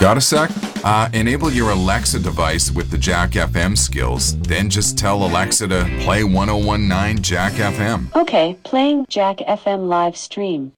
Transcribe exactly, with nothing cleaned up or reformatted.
Got a sec? Uh, enable your Alexa device with the Jack F M skills. Then just tell Alexa to play one oh one point nine Jack F M. Okay, playing Jack F M live stream.